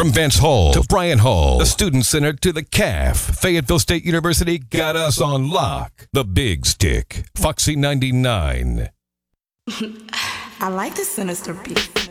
From Vance Hall to Bryan Hall, the Student Center to the CAF, Fayetteville State University got us on lock. The Big Stick, Foxy 99. I like the sinister beat.